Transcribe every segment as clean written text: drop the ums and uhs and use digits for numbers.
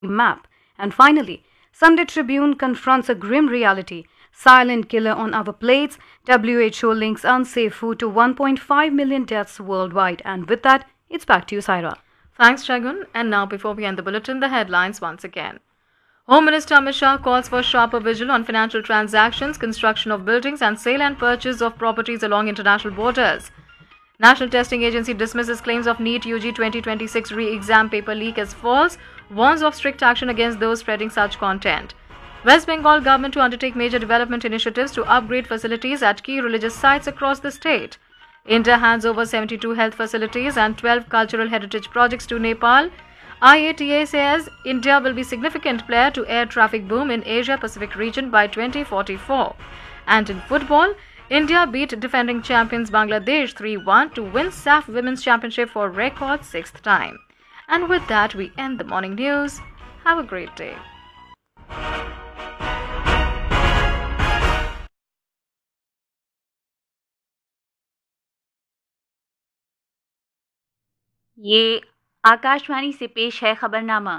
map. And finally, Sunday Tribune confronts a grim reality. Silent killer on our plates. WHO links unsafe food to 1.5 million deaths worldwide. And with that, it's back to you, Saira. Thanks, Shagun. And now, before we end the bulletin, the headlines once again. Home Minister Amit Shah calls for sharper vigil on financial transactions, construction of buildings and sale and purchase of properties along international borders. National Testing Agency dismisses claims of NEET UG 2026 re-exam paper leak as false, warns of strict action against those spreading such content. West Bengal government to undertake major development initiatives to upgrade facilities at key religious sites across the state. India hands over 72 health facilities and 12 cultural heritage projects to Nepal. IATA says India will be significant player to air traffic boom in Asia-Pacific region by 2044. And in football, India beat defending champions Bangladesh 3-1 to win SAF Women's Championship for record 6th time. And with that, we end the morning news. Have a great day. ये आकाशवाणी से पेश है खबरनामा।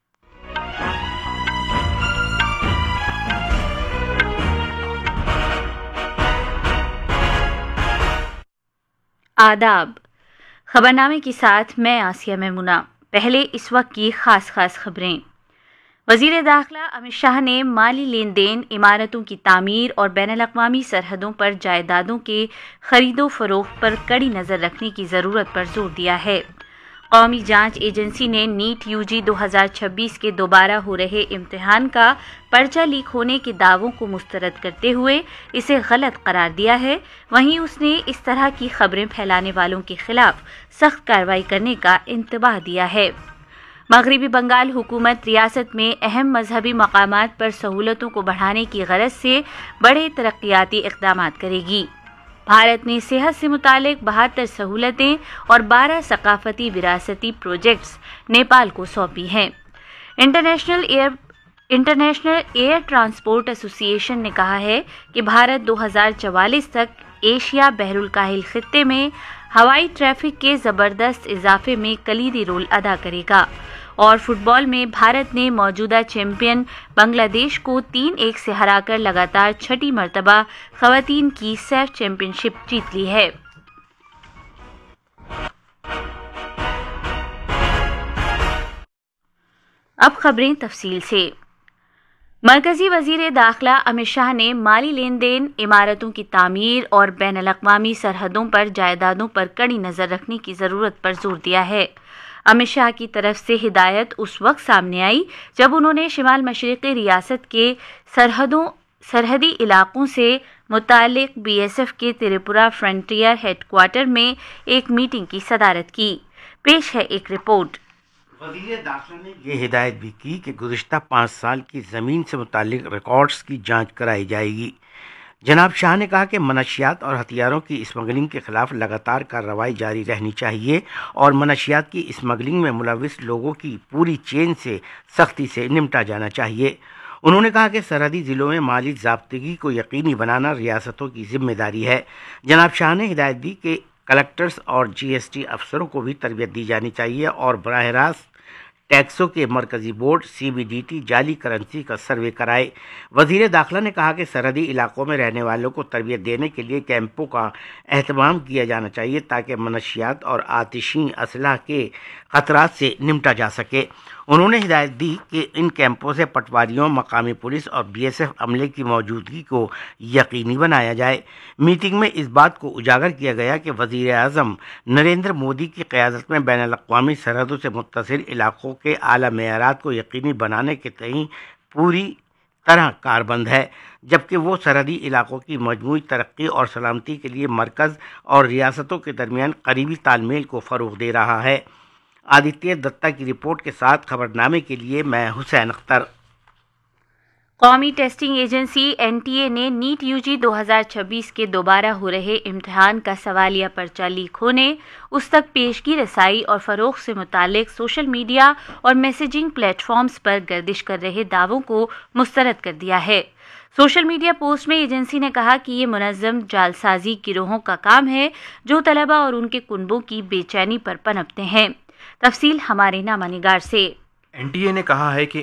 आदाब। खबरनामे के साथ मैं आसिया मैमुना। पहले इस वक्त की खास खबरें। वज़ीर दाखिला अमित शाह ने माली लेन देन, इमारतों की तामीर और बैनुल-अक़वामी सरहदों पर जायदादों के खरीदो फरोख्त पर कड़ी नज़र रखने की ज़रूरत पर जोर दिया है। कौमी जांच एजेंसी ने नीट यूजी 2026 के दोबारा हो रहे इम्तिहान का पर्चा लीक होने के दावों को मुस्तरद करते हुए इसे गलत करार दिया है। वहीं उसने इस तरह की खबरें फैलाने वालों के खिलाफ सख्त कार्रवाई करने का इंतबाह दिया है। मगरिबी बंगाल हुकूमत रियासत में अहम मजहबी मकामात पर सहूलतों को बढ़ाने की गरज से बड़े तरक्याती इक़दामात करेगी। भारत ने सेहत से मुतालिक 72 सहूलतें और 12 सकाफती विरासती प्रोजेक्ट्स नेपाल को सौंपी हैं। इंटरनेशनल एयर ट्रांसपोर्ट एसोसिएशन ने कहा है कि भारत 2044 तक एशिया बहरुल काहिल खित्ते में हवाई ट्रैफिक के ज़बरदस्त इजाफे में कलीदी रोल अदा करेगा। और फुटबॉल में भारत ने मौजूदा चैंपियन बांग्लादेश को 3-1 से हराकर लगातार छठी मर्तबा खवातीन की सैफ चैंपियनशिप जीत ली है। अब खबरें तफसील से। मरकजी वजीर दाखिला अमित शाह ने माली लेन देन, इमारतों की तामीर और बैनुल-अक़वामी सरहदों पर जायदादों पर कड़ी नज़र रखने की ज़रूरत पर जोर दिया है। अमित शाह की तरफ से हिदायत उस वक्त सामने आई जब उन्होंने शिमाल मशरिक़ी रियासत के सरहदी इलाकों से मुतालिक बीएसएफ के त्रिपुरा फ्रंटियर हेडक्वार्टर में एक मीटिंग की सदारत की। पेश है एक रिपोर्ट। वज़ीर दाखिला ने ये हिदायत भी की कि गुज़िश्ता 5 साल की ज़मीन से मुतालिक रिकॉर्ड्स की जांच कराई जाएगी। जनाब शाह ने कहा कि मनशियात और हथियारों की स्मगलिंग के खिलाफ लगातार कार्रवाई जारी रहनी चाहिए और मनशियात की स्मगलिंग में मुलविस लोगों की पूरी चेन से सख्ती से निपटा जाना चाहिए। उन्होंने कहा कि सरहदी ज़िलों में माली ज़ाब्तगी को यकीनी बनाना रियासतों की जिम्मेदारी है। जनाब शाह ने हिदायत दी कि कलेक्टर्स और जीएसटी अफसरों को भी तरबियत दी जानी चाहिए और बराह रास्त टैक्सों के मरकजी बोर्ड सीबीडीटी जाली करेंसी का सर्वे कराए। वज़ीर दाखिला ने कहा कि सरहदी इलाकों में रहने वालों को तरबियत देने के लिए कैंपों का एहतमाम किया जाना चाहिए ताकि मनशियात और आतिशी असलाह के ख़तरात से निपटा जा सके। उन्होंने हिदायत दी कि इन कैंपों से पटवारियों, मकामी पुलिस और बीएसएफ अमले की मौजूदगी को यकीनी बनाया जाए। मीटिंग में इस बात को उजागर किया गया कि वज़ीर आज़म नरेंद्र मोदी की क़यादत में बैनुल-अक़वामी सरहदों से मुत्तसिल इलाकों के आला मेयारात को यकीनी बनाने के तईं पूरी तरह कारबंद है, जबकि वो सरहदी इलाकों की मजमूई तरक्की और सलामती के लिए मरकज़ और रियासतों के दरमियान करीबी तालमेल को फ़रोग़ दे रहा है। आदित्य दत्ता की रिपोर्ट के साथ खबरनामे के लिए मैं हुसैन अख्तर। कौमी टेस्टिंग एजेंसी एनटीए ने नीट यूजी 2026 के दोबारा हो रहे इम्तिहान का सवालिया पर्चा लीक होने, उस तक पेशगी रसाई और फ़रोग़ से मुतालिक सोशल मीडिया और मैसेजिंग प्लेटफॉर्म्स पर गर्दिश कर रहे दावों को मुस्तरद कर दिया है। सोशल मीडिया पोस्ट में एजेंसी ने कहा कि ये मुनज़्ज़म जालसाजी गिरोहों का काम है जो तलबा और उनके कुनबों की बेचैनी पर पनपते हैं। तफसील हमारे नामा निगार से। NTA نے کہا ہے کہ